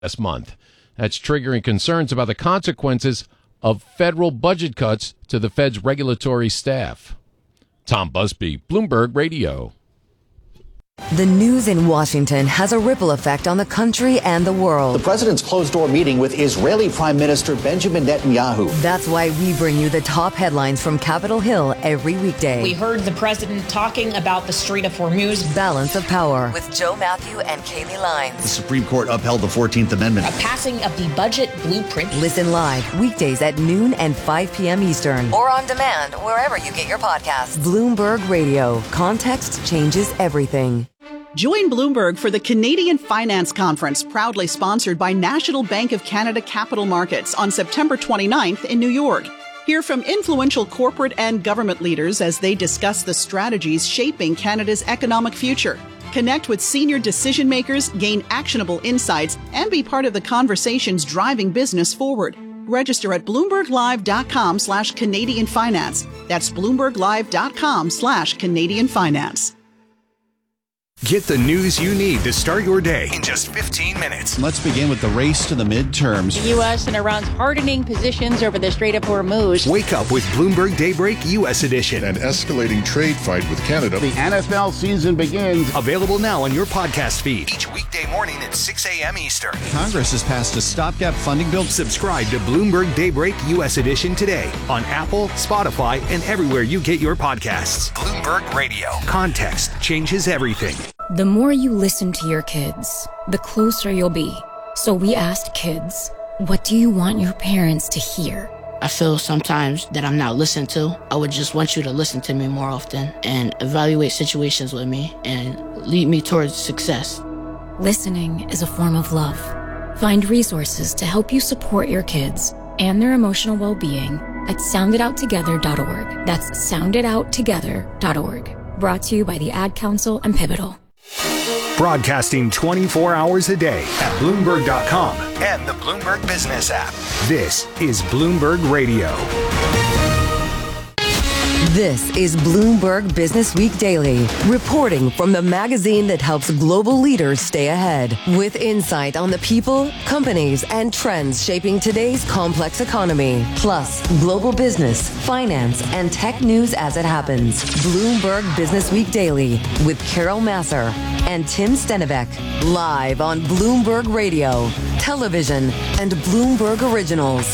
last month. That's triggering concerns about the consequences of federal budget cuts to the Fed's regulatory staff. Tom Busby, Bloomberg Radio. The news in Washington has a ripple effect on the country and the world. The president's closed-door meeting with Israeli Prime Minister Benjamin Netanyahu. That's why we bring you the top headlines from Capitol Hill every weekday. We heard the president talking about the Strait of Hormuz. Balance of Power with Joe Matthew and Kaylee Lyons. The Supreme Court upheld the 14th Amendment. A passing of the budget blueprint. Listen live weekdays at noon and 5 p.m. Eastern. Or on demand wherever you get your podcasts. Bloomberg Radio. Context changes everything. Join Bloomberg for the Canadian Finance Conference, proudly sponsored by National Bank of Canada Capital Markets on September 29th in New York. Hear from influential corporate and government leaders as they discuss the strategies shaping Canada's economic future. Connect with senior decision makers, gain actionable insights, and be part of the conversations driving business forward. Register at BloombergLive.com/Canadian Finance. That's BloombergLive.com/Canadian Finance. Get the news you need to start your day in just 15 minutes. Let's begin with the race to the midterms. The U.S. and Iran's hardening positions over the Strait of Hormuz. Wake up with Bloomberg Daybreak U.S. Edition. An escalating trade fight with Canada. The NFL season begins. Available now on your podcast feed. Each weekday morning at 6 a.m. Eastern. Congress has passed a stopgap funding bill. Subscribe to Bloomberg Daybreak U.S. Edition today on Apple, Spotify, and everywhere you get your podcasts. Bloomberg Radio. Context changes everything. The more you listen to your kids, the closer you'll be. So we asked kids, what do you want your parents to hear? I feel sometimes that I'm not listened to. I would just want you to listen to me more often and evaluate situations with me and lead me towards success. Listening is a form of love. Find resources to help you support your kids and their emotional well-being at sounditouttogether.org. That's sounditouttogether.org. Brought to you by the Ad Council and Pivotal. Broadcasting 24 hours a day at Bloomberg.com and the Bloomberg Business app. This is Bloomberg Radio. This is Bloomberg Business Week Daily, reporting from the magazine that helps global leaders stay ahead, with insight on the people, companies, and trends shaping today's complex economy, plus global business, finance, and tech news as it happens. Bloomberg Business Week Daily with Carol Masser and Tim Stenivek, live on Bloomberg Radio, television, and Bloomberg Originals.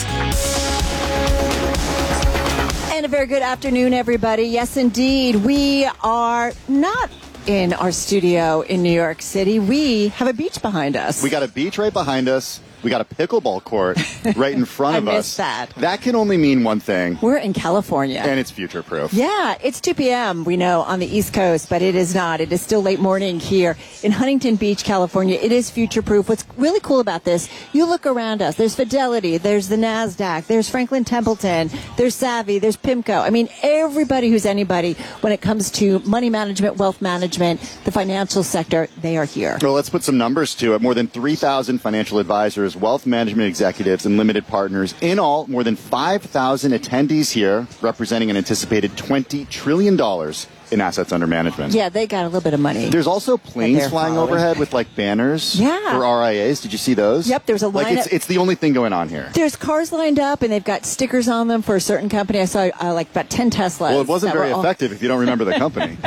And a very good afternoon, everybody. Yes, indeed. We are not in our studio in New York City. We have a beach behind us. We got a beach right behind us. We got a pickleball court right in front of us. I missed that. That can only mean one thing. We're in California. And it's future-proof. Yeah, it's 2 p.m., we know, on the East Coast, but it is not. It is still late morning here in Huntington Beach, California. It is future-proof. What's really cool about this, you look around us. There's Fidelity. There's the NASDAQ. There's Franklin Templeton. There's Savvy. There's PIMCO. I mean, everybody who's anybody when it comes to money management, wealth management, the financial sector, they are here. Well, let's put some numbers to it. More than 3,000 financial advisors, wealth management executives, and limited partners. In all, more than 5,000 attendees here, representing an anticipated $20 trillion in assets under management. Yeah, they got a little bit of money. There's also planes flying overhead with like banners for RIAs. Did you see those? Yep, there's a line. Like it's the only thing going on here. There's cars lined up and they've got stickers on them for a certain company. I saw like about 10 Teslas. Well, it wasn't very effective if you don't remember the company.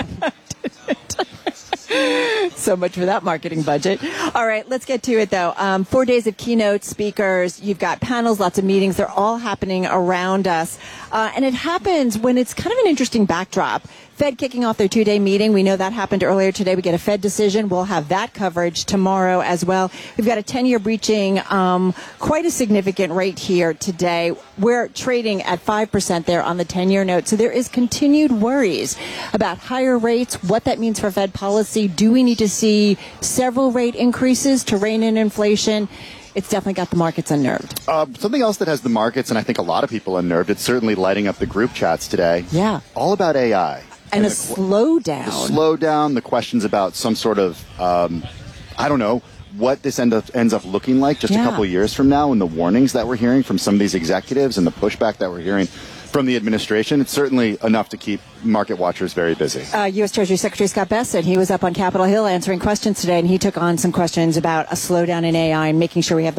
So much for that marketing budget. All right, let's get to it, though. 4 days of keynote speakers. You've got panels, lots of meetings. They're all happening around us. And it happens when it's kind of an interesting backdrop. Fed kicking off their 2-day meeting. We know that happened earlier today. We get a Fed decision. We'll have that coverage tomorrow as well. We've got a 10-year breaching quite a significant rate here today. We're trading at 5% there on the 10-year note. So there is continued worries about higher rates, what that means for Fed policy. Do we need to see several rate increases to rein in inflation? It's definitely got the markets unnerved. Something else that has the markets, and I think a lot of people unnerved, it's certainly lighting up the group chats today. Yeah. All about AI. And a slowdown. The slowdown, the questions about some sort of, I don't know, what this ends up looking like just a couple of years from now, and the warnings that we're hearing from some of these executives and the pushback that we're hearing from the administration. It's certainly enough to keep market watchers very busy. U.S. Treasury Secretary Scott Bessent, he was up on Capitol Hill answering questions today, and he took on some questions about a slowdown in AI and making sure we have